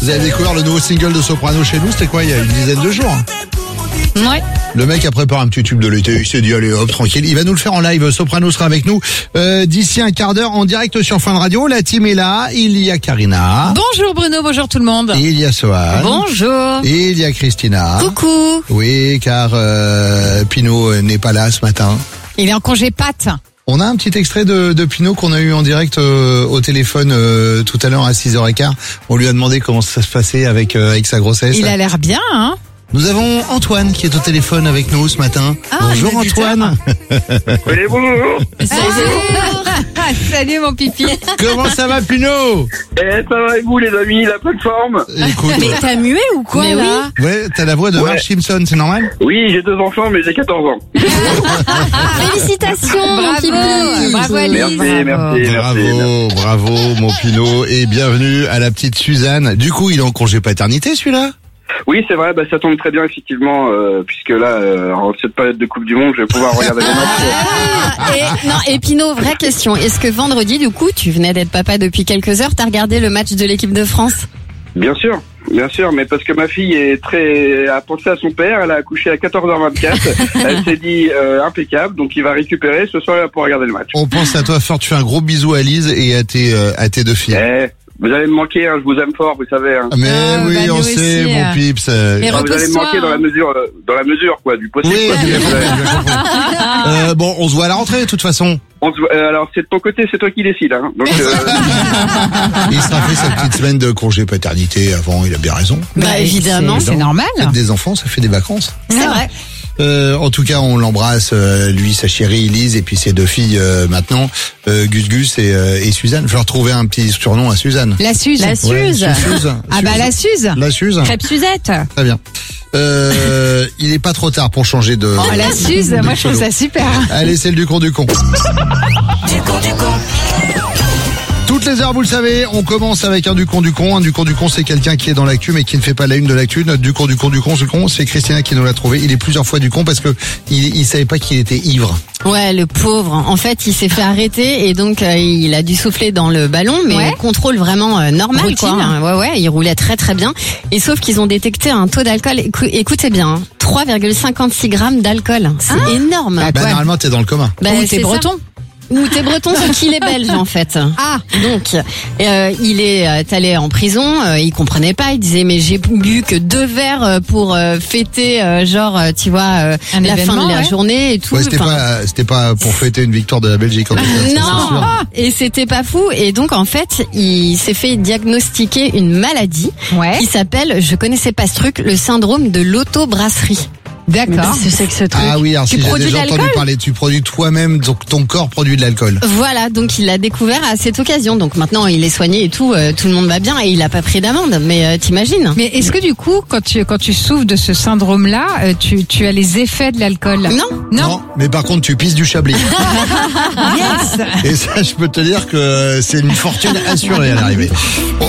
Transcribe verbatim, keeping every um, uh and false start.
Vous avez découvert le nouveau single de Soprano chez nous, c'était quoi, il y a une dizaine de jours? Ouais. Le mec a préparé un petit tube de l'été, il s'est dit allez hop, tranquille, il va nous le faire en live. Soprano sera avec nous euh, d'ici un quart d'heure en direct sur Fun Radio. La team est là, il y a Karina. Bonjour Bruno, bonjour tout le monde. Et il y a Sohan. Bonjour. Et il y a Christina. Coucou. Oui, car euh, Pinot n'est pas là ce matin. Il est en congé pâte. On a un petit extrait de, de Pinot qu'on a eu en direct euh, au téléphone euh, tout à l'heure à six heures quinze. On lui a demandé comment ça se passait avec, euh, avec sa grossesse. Il a l'air bien, hein. Nous avons Antoine qui est au téléphone avec nous ce matin. Ah, bonjour il a du Antoine. Oui, bonjour. Salut. Salut mon pipi. Comment ça va Pinot? Eh, ça va et vous les amis, la plateforme? Écoute, Mais t'as mué ou quoi Mais là? ouais, t'as la voix de Ouais. Marge Simpson, c'est normal? Oui, j'ai deux enfants, mais j'ai quatorze ans. Félicitations, mon Bravo. pipi. Bravo Alice. Merci, merci, merci. Bravo, bravo mon Pinot et bienvenue à la petite Suzanne. Du coup, il est en congé paternité celui-là? Oui, c'est vrai, bah, ça tombe très bien, effectivement, euh, puisque là, euh, en cette période de Coupe du Monde, je vais pouvoir regarder les matchs. Et, non, et Pinot, vraie question. Est-ce que vendredi, du coup, tu venais d'être papa depuis quelques heures, t'as regardé le match de l'équipe de France? Bien sûr, bien sûr, mais parce que ma fille est très, a pensé à son père, elle a accouché à quatorze heures vingt-quatre, elle s'est dit euh, impeccable, donc il va récupérer ce soir pour regarder le match. On pense à toi fort, tu fais un gros bisou à Lise et à tes, euh, à tes deux filles. Eh, vous allez me manquer, hein, je vous aime fort, vous savez. Hein. Mais Ah, oui, bah, on nous sait, aussi, mon euh. pips. euh, Mais Enfin, vous allez me repose-toi, manquer dans la hein. mesure, euh, dans la mesure, quoi, du possible. Oui, quoi, j'ai du- compris, j'ai compris. Euh, bon, on se voit à la rentrée de toute façon. On se voit- euh, alors c'est de ton côté, c'est toi qui décides. Hein. Donc, euh, Il sera fait sa petite semaine de congé paternité avant, il a bien raison. Bah, évidemment. C'est c'est normal. Faites des enfants, ça fait des vacances. C'est vrai. Euh, en tout cas, on l'embrasse, euh, lui, sa chérie Elise, et puis ses deux filles euh, maintenant, euh, Gus Gus et, euh, et Suzanne. Je vais retrouver un petit surnom à Suzanne. La Suze. La Ouais, Suze. Suze. Ah bah la Suze. La Suze. Crêpe Suzette. Très bien. Euh, il est pas trop tard pour changer de. Oh la Suze, de moi je trouve pseudo. ça super. Allez, c'est le du con du con. Toutes les heures, vous le savez, on commence avec un du con du con. Un du con du con, c'est quelqu'un qui est dans l'actu mais qui ne fait pas la une de l'actu. Notre du con du con du con, ce con, c'est Christina qui nous l'a trouvé. Il est plusieurs fois du con parce que il, il savait pas qu'il était ivre. Ouais, le pauvre. En fait, il s'est fait arrêter et donc euh, il a dû souffler dans le ballon, mais Ouais. contrôle vraiment euh, normal, Routine. quoi. Ouais, ouais, il roulait très très bien. Et sauf qu'ils ont détecté un taux d'alcool. Écou- écoutez bien, hein, trois virgule cinquante-six grammes d'alcool. C'est énorme. Bah, Bah, Ouais. normalement, t'es dans le coma. Bah, Ou c'est t'es ça. breton. Ou t'es breton, sauf qu'il est belge en fait. Ah. Donc, euh, il est euh, allé en prison. Euh, il comprenait pas. Il disait mais j'ai bu que deux verres euh, pour euh, fêter, euh, genre, euh, tu vois, euh, Un la fin événement, de la ouais. journée et tout. Ouais, c'était Enfin, pas, c'était pas pour fêter une victoire de la Belgique. En tout cas, ça, c'est non, sûr. et c'était pas fou. Et donc en fait, il s'est fait diagnostiquer une maladie Ouais. qui s'appelle, je connaissais pas ce truc, le syndrome de l'autobrasserie. D'accord. Qu'est-ce que c'est que ce truc? Ah oui, alors Tu si j'ai produis déjà de entendu l'alcool parler, tu produis toi-même, donc ton corps produit de l'alcool. Voilà, donc il l'a découvert à cette occasion. Donc maintenant il est soigné et tout, euh, tout le monde va bien et il a pas pris d'amende. Mais euh, t'imagines? Mais est-ce que du coup, quand tu quand tu souffres de ce syndrome-là, euh, tu tu as les effets de l'alcool? Non. Non. mais par contre, tu pisses du Chablis. Yes. Et ça, je peux te dire que c'est une fortune assurée à l'arrivée.